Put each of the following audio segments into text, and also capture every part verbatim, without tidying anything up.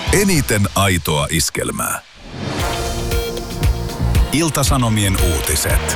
Eniten aitoa iskelmää. Ilta-Sanomien uutiset.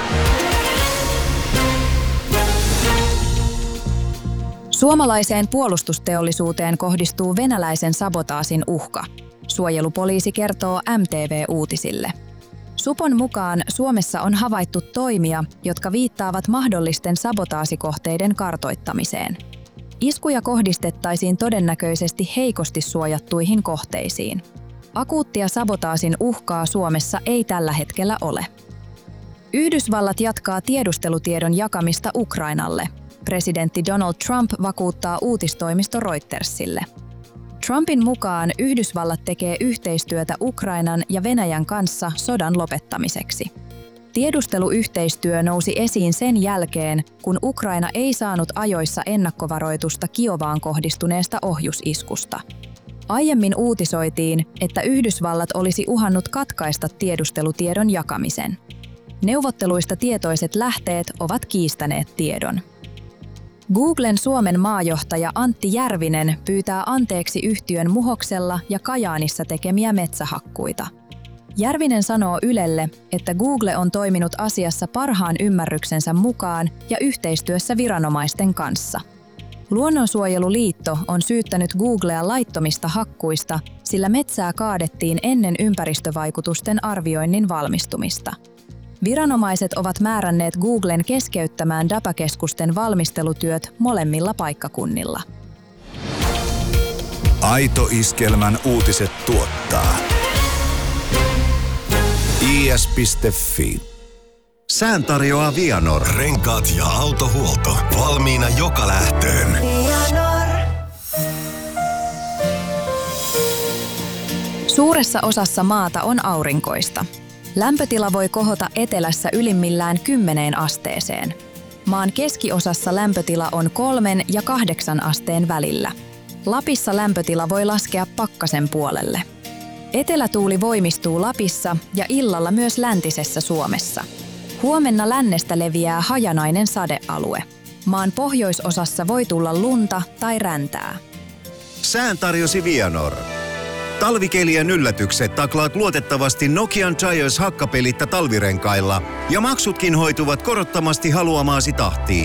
Suomalaiseen puolustusteollisuuteen kohdistuu venäläisen sabotaasin uhka. Suojelupoliisi kertoo M T V-uutisille. Supon mukaan Suomessa on havaittu toimia, jotka viittaavat mahdollisten sabotaasikohteiden kartoittamiseen. Iskuja kohdistettaisiin todennäköisesti heikosti suojattuihin kohteisiin. Akuuttia sabotaasin uhkaa Suomessa ei tällä hetkellä ole. Yhdysvallat jatkaa tiedustelutiedon jakamista Ukrainalle. Presidentti Donald Trump vakuuttaa uutistoimisto Reutersille. Trumpin mukaan Yhdysvallat tekee yhteistyötä Ukrainan ja Venäjän kanssa sodan lopettamiseksi. Tiedusteluyhteistyö nousi esiin sen jälkeen, kun Ukraina ei saanut ajoissa ennakkovaroitusta Kiovaan kohdistuneesta ohjusiskusta. Aiemmin uutisoitiin, että Yhdysvallat olisi uhannut katkaista tiedustelutiedon jakamisen. Neuvotteluista tietoiset lähteet ovat kiistäneet tiedon. Googlen Suomen maajohtaja Antti Järvinen pyytää anteeksi yhtiön Muhoksella ja Kajaanissa tekemiä metsähakkuita. Järvinen sanoo Ylelle, että Google on toiminut asiassa parhaan ymmärryksensä mukaan ja yhteistyössä viranomaisten kanssa. Luonnonsuojeluliitto on syyttänyt Googlea laittomista hakkuista, sillä metsää kaadettiin ennen ympäristövaikutusten arvioinnin valmistumista. Viranomaiset ovat määränneet Googlen keskeyttämään datakeskusten valmistelutyöt molemmilla paikkakunnilla. Aito iskelmän uutiset tuottaa i s piste f i. Sään tarjoaa Vianor. Renkaat ja autohuolto. Valmiina joka lähtöön. Vianor. Suuressa osassa maata on aurinkoista. Lämpötila voi kohota etelässä ylimmillään kymmeneen asteeseen. Maan keskiosassa lämpötila on kolmen ja kahdeksan asteen välillä. Lapissa lämpötila voi laskea pakkasen puolelle. Etelätuuli voimistuu Lapissa ja illalla myös läntisessä Suomessa. Huomenna lännestä leviää hajanainen sadealue. Maan pohjoisosassa voi tulla lunta tai räntää. Sään tarjosi Vianor. Talvikelien yllätykset taklaat luotettavasti Nokian Giants hakkapelitta talvirenkailla ja maksutkin hoituvat korottomasti haluamaasi tahtiin.